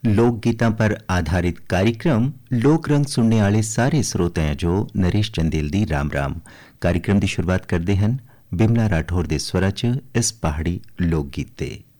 लोक गीतां पर आधारित कार्यक्रम लोक रंग सुनने वाले सारे श्रोताओं जो नरेश चंदेल दी राम राम। कार्यक्रम की शुरुआत करते हैं बिमला राठौर के स्वरा च इस पहाड़ी लोक गीत ते।